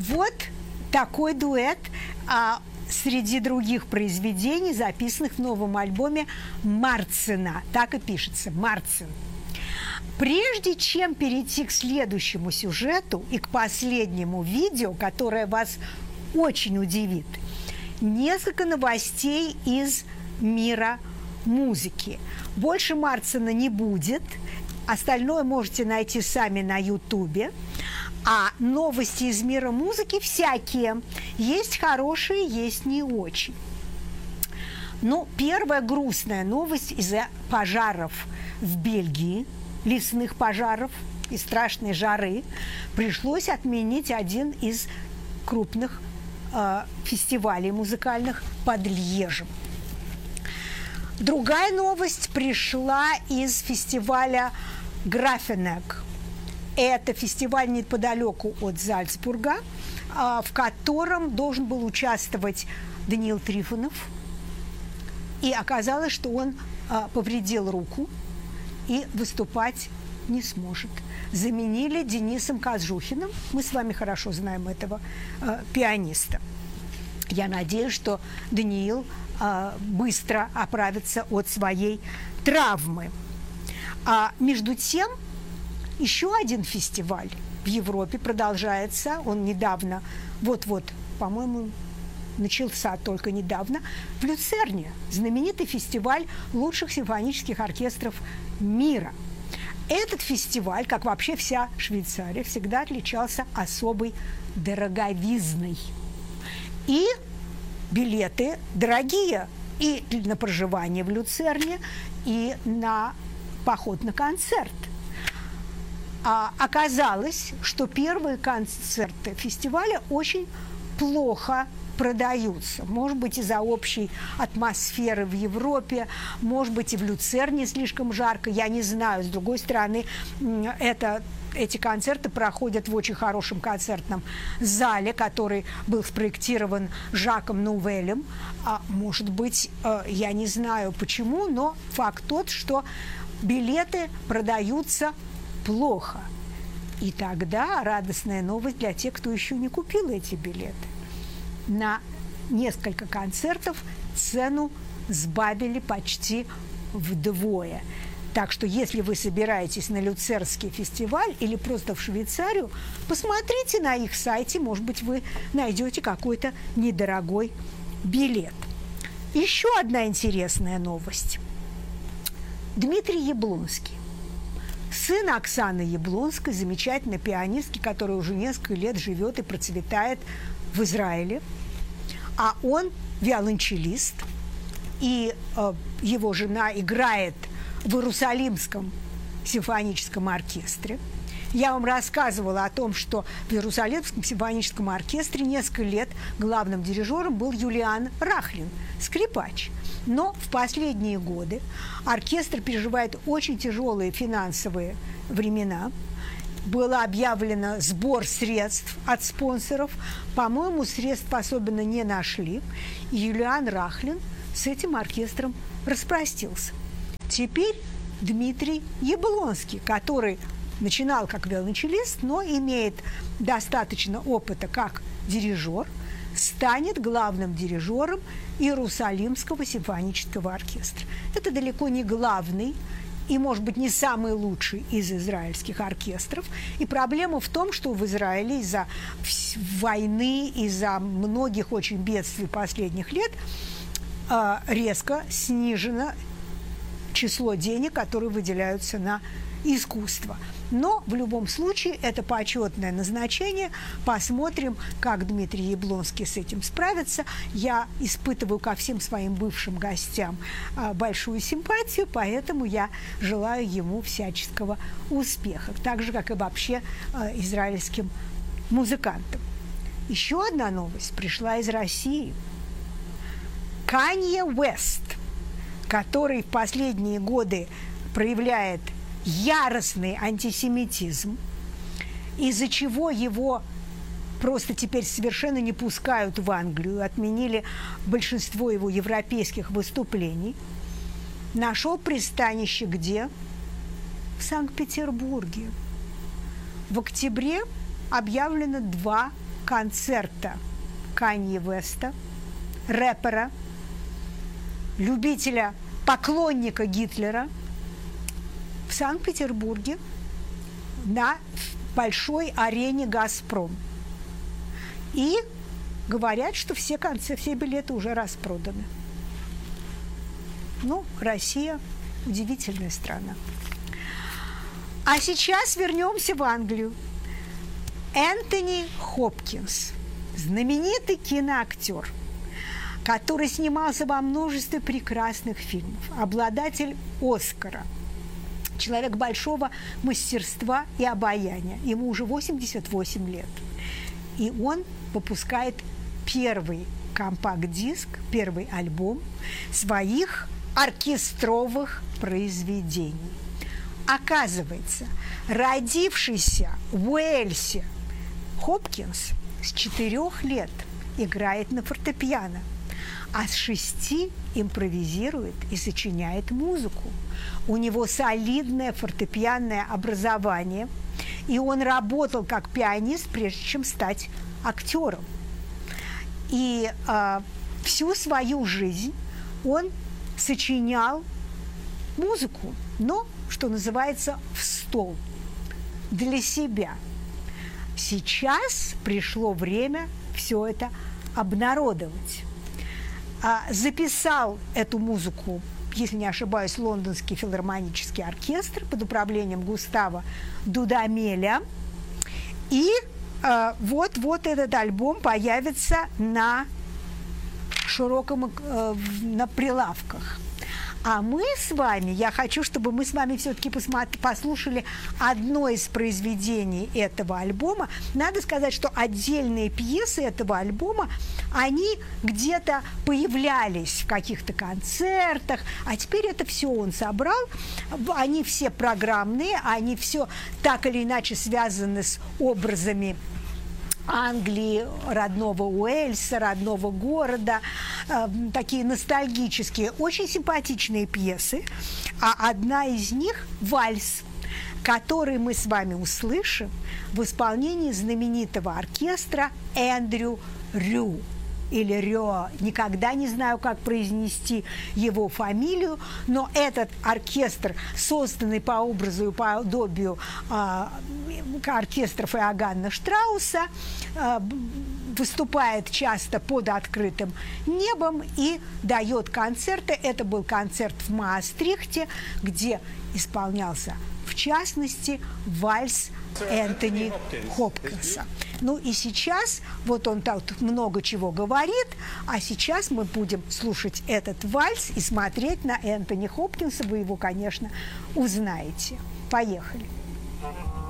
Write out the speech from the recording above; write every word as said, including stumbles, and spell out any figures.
Вот такой дуэт а, среди других произведений, записанных в новом альбоме Марцина. Так и пишется, Марцин. Прежде чем перейти к следующему сюжету и к последнему видео, которое вас очень удивит, несколько новостей из мира музыки. Больше Марцина не будет. Остальное можете найти сами на Ютубе. А новости из мира музыки всякие. Есть хорошие, есть не очень. Ну, первая грустная новость из-за пожаров в Бельгии, лесных пожаров и страшной жары, пришлось отменить один из крупных э, фестивалей музыкальных под Льежем. Другая новость пришла из фестиваля Графенег. Это фестиваль неподалеку от Зальцбурга, в котором должен был участвовать Даниил Трифонов. И оказалось, что он повредил руку и выступать не сможет. Заменили Денисом Кожухиным. Мы с вами хорошо знаем этого пианиста. Я надеюсь, что Даниил быстро оправится от своей травмы. А между тем, еще один фестиваль в Европе продолжается. Он недавно, вот-вот, по-моему, начался только недавно, в Люцерне. Знаменитый фестиваль лучших симфонических оркестров мира. Этот фестиваль, как вообще вся Швейцария, всегда отличался особой дороговизной. И билеты дорогие и на проживание в Люцерне, и на поход на концерт. А оказалось, что первые концерты фестиваля очень плохо продаются. Может быть, из-за общей атмосферы в Европе, может быть, и в Люцерне слишком жарко, я не знаю. С другой стороны, это, эти концерты проходят в очень хорошем концертном зале, который был спроектирован Жаком Нувелем. А, может быть, я не знаю почему, но факт тот, что билеты продаются плохо. И тогда радостная новость для тех, кто еще не купил эти билеты. На несколько концертов цену сбавили почти вдвое. Так что, если вы собираетесь на Люцернский фестиваль или просто в Швейцарию, посмотрите на их сайте, может быть, вы найдете какой-то недорогой билет. Еще одна интересная новость. Дмитрий Яблонский, сын Оксаны Яблонской, замечательной пианистки, которая уже несколько лет живет и процветает в Израиле, а он виолончелист, и э, его жена играет в Иерусалимском симфоническом оркестре. Я вам рассказывала о том, что в Иерусалимском симфоническом оркестре несколько лет главным дирижером был Юлиан Рахлин, скрипач. Но в последние годы оркестр переживает очень тяжелые финансовые времена. Был объявлен сбор средств от спонсоров. По-моему, средств особенно не нашли. И Юлиан Рахлин с этим оркестром распростился. Теперь Дмитрий Яблонский, который начинал как виолончелист, но имеет достаточно опыта как дирижер, станет главным дирижером Иерусалимского симфонического оркестра. Это далеко не главный и, может быть, не самый лучший из израильских оркестров. И проблема в том, что в Израиле из-за войны, из-за многих очень бедствий последних лет резко снижено число денег, которые выделяются на искусство. Но в любом случае это почетное назначение. Посмотрим, как Дмитрий Яблонский с этим справится. Я испытываю ко всем своим бывшим гостям а, большую симпатию, поэтому я желаю ему всяческого успеха. Так же, как и вообще а, израильским музыкантам. Еще одна новость пришла из России. Канье Уэст, который в последние годы проявляет яростный антисемитизм, из-за чего его просто теперь совершенно не пускают в Англию, отменили большинство его европейских выступлений, нашел пристанище где? В Санкт-Петербурге. В октябре объявлено два концерта Канье Веста, рэпера, любителя, поклонника Гитлера, в Санкт-Петербурге на большой арене «Газпром». И говорят, что все концы, все билеты уже распроданы. Ну, Россия – удивительная страна. А сейчас вернемся в Англию. Энтони Хопкинс, знаменитый киноактер, который снимался во множестве прекрасных фильмов, обладатель Оскара, человек большого мастерства и обаяния. Ему уже восемьдесят восемь лет. И он выпускает первый компакт-диск, первый альбом своих оркестровых произведений. Оказывается, родившийся в Уэльсе Хопкинс с четырех лет играет на фортепиано, а с шести импровизирует и сочиняет музыку. У него солидное фортепианное образование, и он работал как пианист, прежде чем стать актером. И э, всю свою жизнь он сочинял музыку, но, что называется, в стол, для себя. Сейчас пришло время все это обнародовать. А, записал эту музыку, если не ошибаюсь, Лондонский филармонический оркестр под управлением Густава Дудамеля. И а, вот, вот этот альбом появится на широком, э, на прилавках. А мы с вами, я хочу, чтобы мы с вами все-таки послушали одно из произведений этого альбома. Надо сказать, что отдельные пьесы этого альбома, они где-то появлялись в каких-то концертах, а теперь это все он собрал. Они все программные, они все так или иначе связаны с образами Англии, родного Уэльса, родного города, э, такие ностальгические, очень симпатичные пьесы. А одна из них – «Вальс», который мы с вами услышим в исполнении знаменитого оркестра Эндрю Рю. Или Рё, никогда не знаю, как произнести его фамилию, но этот оркестр, созданный по образу и подобию э, оркестров Иоганна Штрауса, э, выступает часто под открытым небом и дает концерты. Это был концерт в Маастрихте, где исполнялся, в частности, вальс Энтони Хопкинса. Ну и сейчас, вот он тут много чего говорит, а сейчас мы будем слушать этот вальс и смотреть на Энтони Хопкинса. Вы его, конечно, узнаете. Поехали.